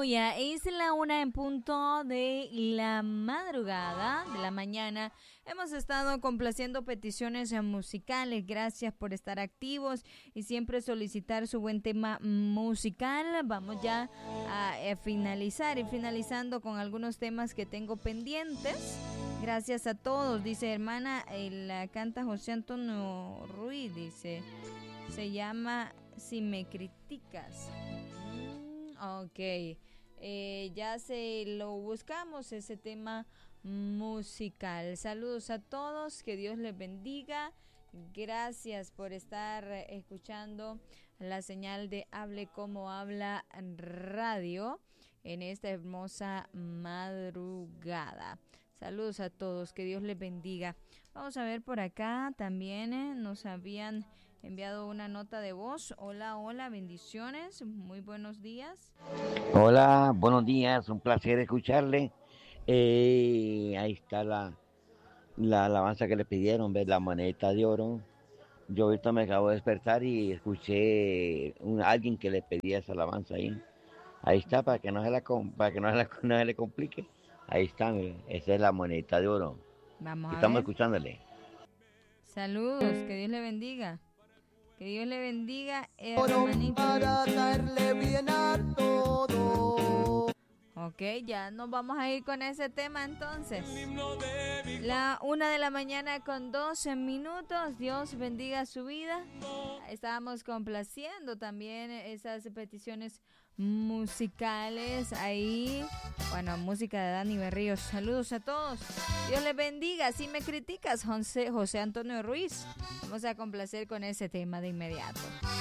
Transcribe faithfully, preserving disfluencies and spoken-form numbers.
Aleluya. Es la una en punto de la madrugada, de la mañana. Hemos estado complaciendo peticiones musicales. Gracias por estar activos y siempre solicitar su buen tema musical. Vamos ya a, a finalizar y finalizando con algunos temas que tengo pendientes. Gracias a todos, dice hermana, la canta José Antonio Ruiz, dice, se llama Si me criticas. Mm, ok, eh, ya se lo buscamos ese tema musical. Saludos a todos, que Dios les bendiga. Gracias por estar escuchando la señal de Hable Como Habla Radio en esta hermosa madrugada. Saludos a todos, que Dios les bendiga. Vamos a ver por acá, también eh, nos habían enviado una nota de voz. Hola, hola, bendiciones, muy buenos días. Hola, buenos días, un placer escucharle. Eh, ahí está la, la alabanza que le pidieron, ¿ves? La monedita de oro. Yo ahorita me acabo de despertar y escuché a alguien que le pedía esa alabanza ahí. Ahí está, para que no se, la, para que no se, la, no se le complique. Ahí está, mire, esa es la monedita de oro. Vamos a Estamos ver. escuchándole. Saludos, que Dios le bendiga. Que Dios le bendiga, Oro hermanito. para caerle bien a todo. Ok, ya nos vamos a ir con ese tema entonces. La una de la mañana con doce minutos. Dios bendiga su vida. Estábamos complaciendo también esas peticiones musicales ahí. Bueno, música de Dani Berríos. Saludos a todos. Dios les bendiga. Si me criticas, José, José Antonio Ruiz. Vamos a complacer con ese tema de inmediato.